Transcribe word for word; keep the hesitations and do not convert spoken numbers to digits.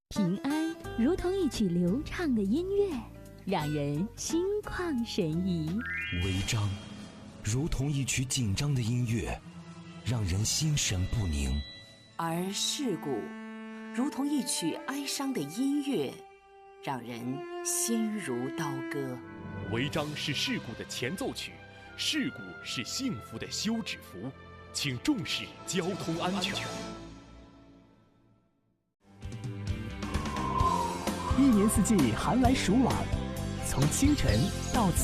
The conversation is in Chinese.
平安如同一曲流畅的音乐，让人心旷神怡； 违章如同一曲紧张的音乐，让人心神不宁； 而事故如同一曲哀伤的音乐，让人心如刀割。 违章是事故的前奏曲，事故是幸福的休止符，请重视交通安全。 一年四季寒来暑往，从清晨到